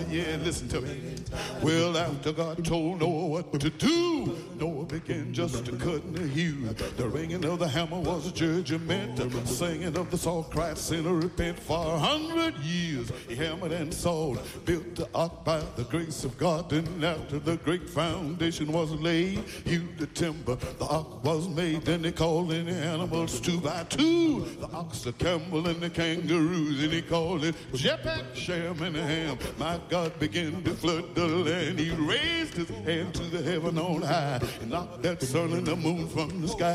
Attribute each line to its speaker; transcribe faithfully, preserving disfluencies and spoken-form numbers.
Speaker 1: Yeah, listen to me. Well, after God told Noah what to do, Noah began just to cut and hew. The ringing of the hammer was a judgment. The singing of the salt cried, sinner repent. For a hundred years he hammered and sawed, built the ark by the grace of God. And after the great foundation was laid, hewed the timber, the ark was made. Then they called in the animals two by two, the ox, the camel, and the kangaroos. And he called it Japheth, Shem, and Ham. My God began to flood the land. He raised his hand to the heaven on high and knocked that sun and the moon from the sky.